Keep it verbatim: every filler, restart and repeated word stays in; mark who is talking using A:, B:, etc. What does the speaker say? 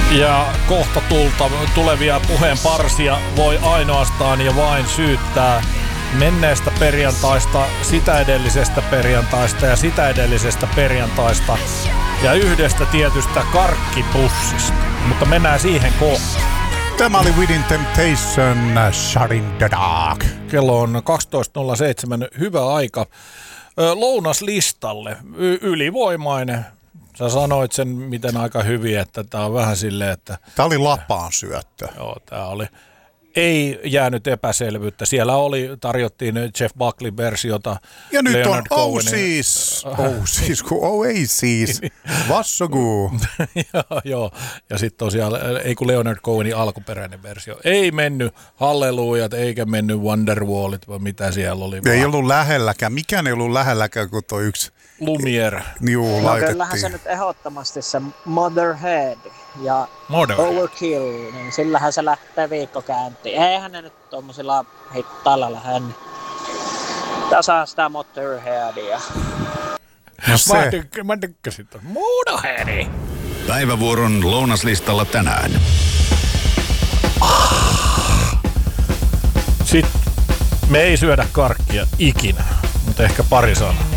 A: Ja kohta tulta, tulevia puheenparsia voi ainoastaan ja vain syyttää menneestä perjantaista, sitä edellisestä perjantaista ja sitä edellisestä perjantaista ja yhdestä tietystä karkkipussista. Mutta mennään siihen kohta.
B: Tämä oli Within Temptation, Shut in the Dark.
A: Kello on kaksitoista nolla seitsemän, hyvä aika lounaslistalle, y- ylivoimainen. Sä sanoit sen miten aika hyvin, että tää on vähän silleen, että...
B: Tää oli lapaan syöttö.
A: Joo, tää oli... Ei jäänyt epäselvyyttä. Siellä oli, tarjottiin Jeff Buckley versiota.
B: Ja nyt
A: Leonard
B: on
A: Cohenin.
B: Oasis, Oasis, Oasis, Vassogu.
A: joo, joo, ja sitten tosiaan, ei kun Leonard Cohenin alkuperäinen versio. Ei mennyt Hallelujat, eikä mennyt Wonderwallit, vai mitä siellä oli.
B: Ei ollut lähelläkään, mikään ei ollut lähelläkään kuin tuo yksi.
A: Lumiere.
B: Juu,
C: no
B: laitettiin.
C: kyllähän se nyt ehdottomasti se Motherhead ja
A: Motherhead.
C: Overkill, niin sillähän se lähtee viikkokäyntiin. Eihän ne nyt tommosilla hittailla lähde. Tässä sitä Motherheadia.
B: No se.
A: Mä, tykk- mä tykkäsin tuon. Motherheadi.
D: Päivävuoron lounaslistalla tänään.
A: Sitten me ei syödä karkkia ikinä, mutta ehkä pari sanaa.